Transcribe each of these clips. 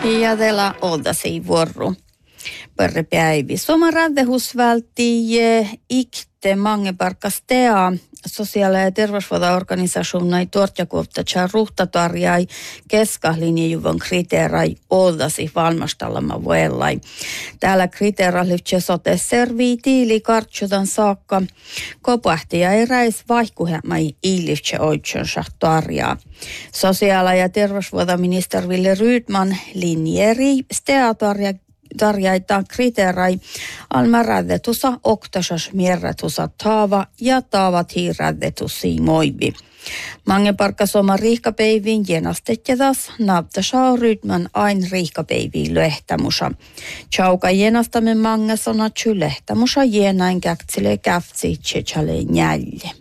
Ja teillä oldasi vuoro. Pörre päivi. Suomen räddehus vältti ikte mange parkastea sosiaali- ja terveysvaltaorganisationai tuotjakuottaja ruhtatarjai keskahlinjajuvon kriteerai oldasi valmastallama vuellai. Täällä kriteerallivtse sote servii tiili kartsudan saakka. Kopahtia eräis vaihkuhemai iilivtse oitsonsa tarjaa. Sosiaali- ja terveysvaltaministeri Wille Rydman linjeri tarjaita kriteerai almaräddetusa oktasas mierrätusa taava ja taavat hiiräddetusi moivi. Mange parkas oma riihkapäiviin jenastetjadas naaptasaa Rydman ain riihkapäiviin lehtämusa. Chauka jenastamme mange sonatsu lehtämusa jenain käktsile käftsi tsetsäle njälje.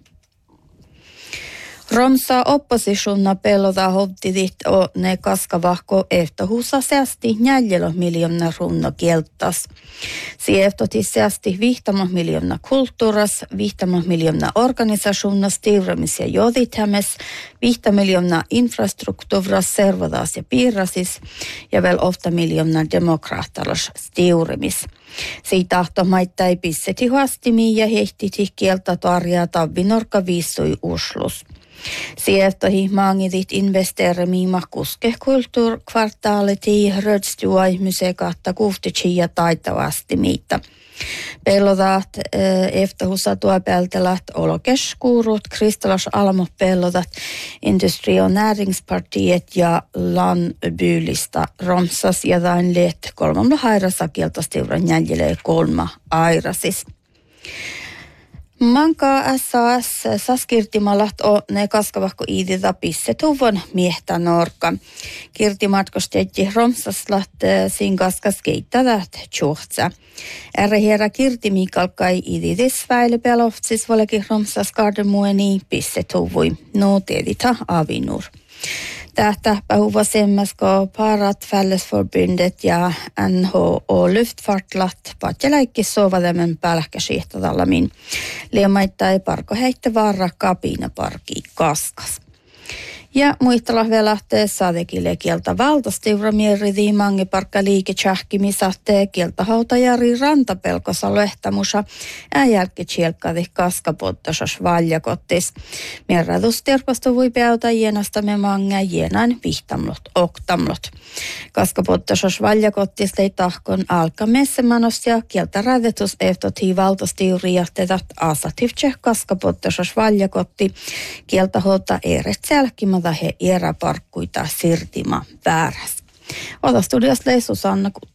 Romsa oppositionna pelota hovtidit och ne kaskavahko eftohusa säästi 4 miljoonaa runno kieltas. Si eftoti säästi 5 miljoonaa kulttuuras, 5 miljoonaa organisationas stiuramis ja jodithames, 5 miljoonaa infrastruktuuras servodas ja piirasis ja vel 8 miljoonaa demokraattalas stiurimis. Si tahto maittai pisseti huastimi ja hehtiti kieltä tarjaa tavvinorka viissui uslus. Sieltähi maangidit investeerimiima kuske kulttuurkvartaaliti rödstuai musekatta kuftitsi ja taitavasti miitä. Pellodat eftahusa tuo peltelat olokeskuurut, kristallas almot pellodat industri- och näringspartiet ja landbyylistä romsas ja dain let 3 hairasa kieltastiuran jäljelle 3 airasis. Manka SAS saskirtimalat on ne kaskavahko iiditä pissetuvon miehtä norka. Kirtimatkostetti romsaslat sin kaskas keittävät tjuhtsa. Herra kirtimikalkai iiditis väile peloftsis volekin romsas kardemueni pissetuvui. No tieditä avinur. Tähtä pahuvasemmasko parat fällesförbundet ja NHO Luftfartlat patjalaikki sovadamen pälkäsihtadallamin. Liemaittai parko heitte varra kapina parki kaskas. Ja muistella vielä lähtee saadekille kieltä valtastiuramieridi mange parkka liiketsähkimisahtee kieltä hautajari rantapelkosa lehtämusa jälkeen chielkadi kaskapottasas valjakottis. Mierradus terpastu voi päytä jenastamme mange jenain vihtamlot oktamlot. Kaskapottasas valjakottis lei tahkon alkamessemanos ja kieltä rädetus eftoti valtastiuriahtetat asativtse kaskapottasas valjakotti kieltä hauta eret selkimä he eräparkkuita sirtima vääräs. Ota studios lei Susanna Kut.